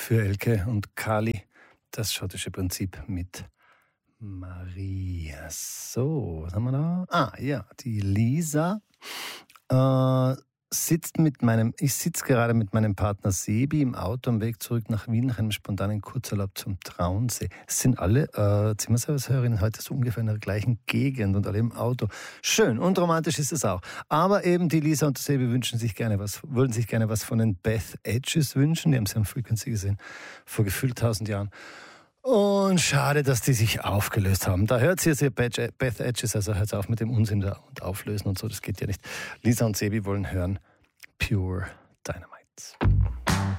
für Elke und Kali. Das schottische Prinzip mit Maria. So, was haben wir da? Ja, die Lisa ich sitze gerade mit meinem Partner Sebi im Auto am Weg zurück nach Wien nach einem spontanen Kurzurlaub zum Traunsee. Es sind alle Zimmerservice-Hörerinnen heute so ungefähr in der gleichen Gegend und alle im Auto. Schön und romantisch ist es auch. Aber eben die Lisa und der Sebi würden sich gerne was von den Beth Edges wünschen. Die haben sie am Frequency gesehen, vor gefühlt 1000 Jahren. Und schade, dass die sich aufgelöst haben. Da hört sie jetzt ihr Beth Edges, also hört auf mit dem Unsinn da und Auflösen und so, das geht ja nicht. Lisa und Sebi wollen hören Pure Dynamite.